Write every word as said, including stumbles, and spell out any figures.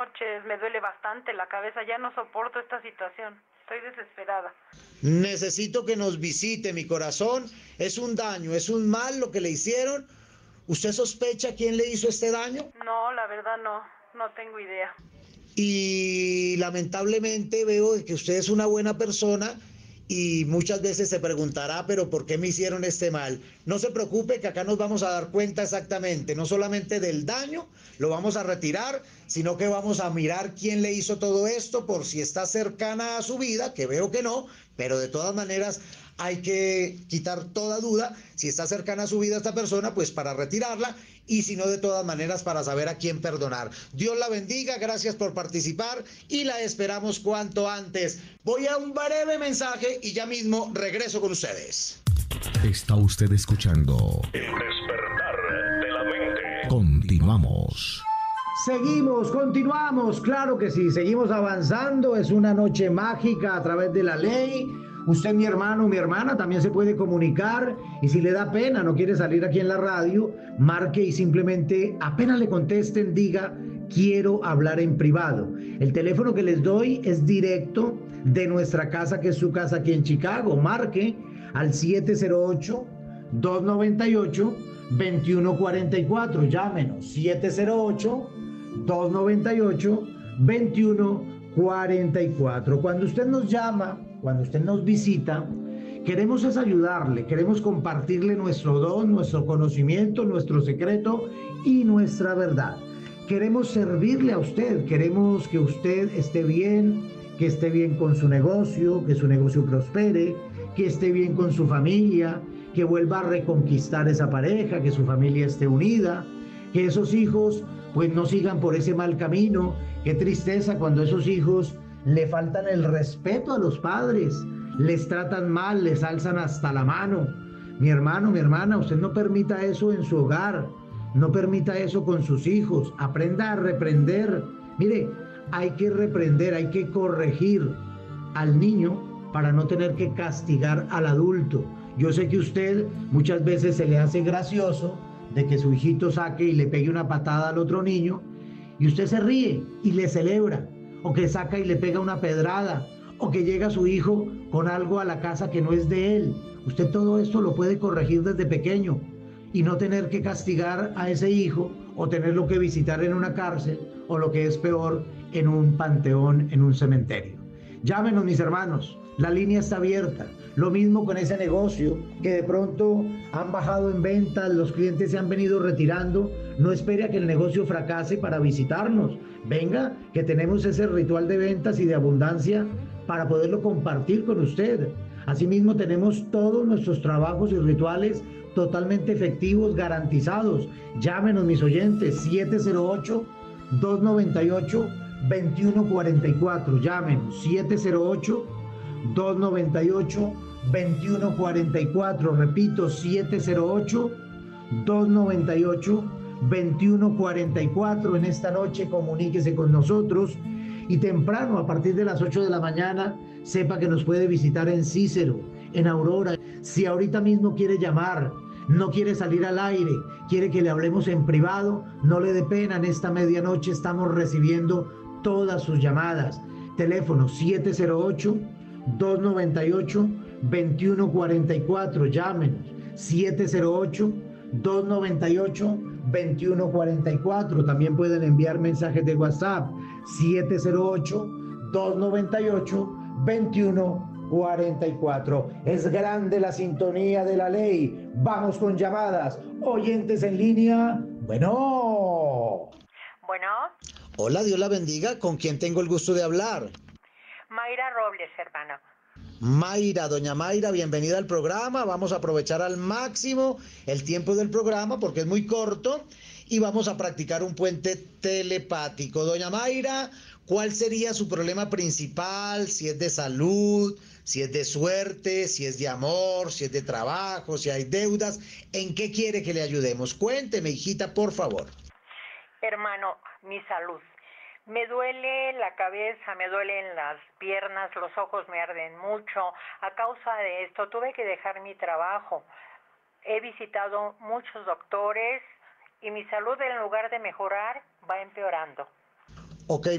noches, me duele bastante la cabeza, ya no soporto esta situación, estoy desesperada. Necesito que nos visite, mi corazón. Es un daño, es un mal lo que le hicieron. ¿Usted sospecha quién le hizo este daño? No, la verdad no, no tengo idea. Y lamentablemente veo que usted es una buena persona y muchas veces se preguntará, pero ¿por qué me hicieron este mal? No se preocupe, que acá nos vamos a dar cuenta exactamente, no solamente del daño, lo vamos a retirar, sino que vamos a mirar quién le hizo todo esto, por si está cercana a su vida, que veo que no, pero de todas maneras hay que quitar toda duda. Si está cercana a su vida esta persona, pues para retirarla, y si no, de todas maneras para saber a quién perdonar. Dios la bendiga, gracias por participar y la esperamos cuanto antes. Voy a un breve mensaje y ya mismo regreso con ustedes. Está usted escuchando El despertar de la mente. Continuamos. Seguimos, continuamos, claro que sí, seguimos avanzando, es una noche mágica a través de la ley. Usted, mi hermano, mi hermana, también se puede comunicar, y si le da pena, no quiere salir aquí en la radio, marque y simplemente apenas le contesten, diga: quiero hablar en privado. El teléfono que les doy es directo de nuestra casa, que es su casa aquí en Chicago. Marque al siete cero ocho, dos nueve ocho, dos uno cuatro cuatro, llámenos siete cero ocho, dos nueve ocho, dos uno cuatro cuatro. Cuando usted nos llama, cuando usted nos visita, queremos es ayudarle, queremos compartirle nuestro don, nuestro conocimiento, nuestro secreto y nuestra verdad. Queremos servirle a usted, queremos que usted esté bien, que esté bien con su negocio, que su negocio prospere, que esté bien con su familia, que vuelva a reconquistar esa pareja, que su familia esté unida, que esos hijos pues no sigan por ese mal camino. Qué tristeza cuando esos hijos le faltan el respeto a los padres, les tratan mal, les alzan hasta la mano. Mi hermano, mi hermana, usted no permita eso en su hogar, no permita eso con sus hijos, aprenda a reprender. Mire, hay que reprender, hay que corregir al niño para no tener que castigar al adulto. Yo sé que usted muchas veces se le hace gracioso de que su hijito saque y le pegue una patada al otro niño, y usted se ríe y le celebra, o que saca y le pega una pedrada, o que llega su hijo con algo a la casa que no es de él. Usted todo esto lo puede corregir desde pequeño y no tener que castigar a ese hijo o tenerlo que visitar en una cárcel, o lo que es peor, en un panteón, en un cementerio. Llámenos, mis hermanos, la línea está abierta. Lo mismo con ese negocio que de pronto han bajado en ventas, los clientes se han venido retirando. No espere a que el negocio fracase para visitarnos. Venga, que tenemos ese ritual de ventas y de abundancia para poderlo compartir con usted. Asimismo, tenemos todos nuestros trabajos y rituales totalmente efectivos, garantizados. Llámenos, mis oyentes, siete cero ocho, dos nueve ocho, dos uno cuatro cuatro. Llámenos, siete cero ocho, dos nueve ocho, dos uno cuatro cuatro. Repito, siete cero ocho, dos nueve ocho, dos uno cuatro cuatro. En esta noche comuníquese con nosotros, y temprano, a partir de las ocho de la mañana, sepa que nos puede visitar en Cícero, en Aurora. Si ahorita mismo quiere llamar, no quiere salir al aire, quiere que le hablemos en privado, no le dé pena. En esta medianoche estamos recibiendo todas sus llamadas. Teléfono siete cero ocho, dos nueve ocho, dos uno cuatro cuatro. Llámenos siete cero ocho, dos nueve ocho, dos uno cuatro cuatro. También pueden enviar mensajes de WhatsApp siete cero ocho, dos nueve ocho, dos uno cuatro cuatro. Es grande la sintonía de la ley. Vamos con llamadas. Oyentes en línea. Bueno. Bueno, Hola, Dios la bendiga. ¿Con quién tengo el gusto de hablar? Mayra Robles, hermano. Mayra, doña Mayra, bienvenida al programa. Vamos a aprovechar al máximo el tiempo del programa porque es muy corto, y vamos a practicar un puente telepático. Doña Mayra, ¿cuál sería su problema principal? Si es de salud, si es de suerte, si es de amor, si es de trabajo, si hay deudas. ¿En qué quiere que le ayudemos? Cuénteme, hijita, por favor. Hermano, mi salud. Me duele la cabeza, me duelen las piernas, los ojos me arden mucho. A causa de esto tuve que dejar mi trabajo. He visitado muchos doctores y mi salud, en lugar de mejorar, va empeorando. Ok,